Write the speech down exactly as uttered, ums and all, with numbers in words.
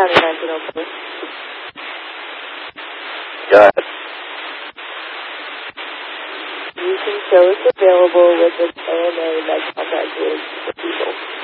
County National Police. Go ahead. You can show us available with this A M A that contract with the people.